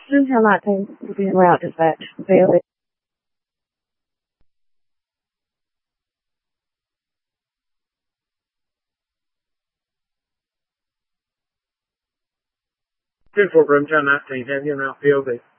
剩下那天我要dispatch failed. Trên program cho nó thành theo như nào field